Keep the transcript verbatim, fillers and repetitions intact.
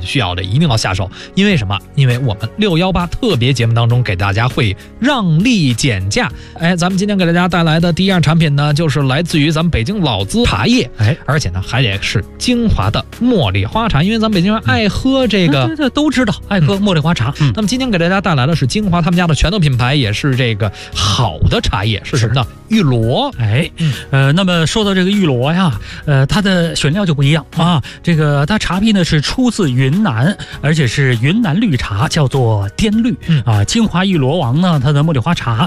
需要的，一定要下手。因为什么？因为我们六一八特别节目当中给大家会让利减价。哎，咱们今天给大家带来的第一样产品呢，就是来自于咱们北京老资茶叶，哎，而且呢还得是精华的茉莉花茶，因为咱们北京人爱喝这个， 这、嗯、都知道爱喝茉莉花茶。 嗯、那么今天给大家带来的是精华他们家的拳头品牌，也是这个好的茶叶，是什么呢？玉螺。 哎，呃，那么说到这个玉螺呀，呃，它的选料就不一样啊。这个它茶坯呢是出自云南，而且是云南绿茶，叫做滇绿、嗯、啊。金华玉螺王呢，它的茉莉花茶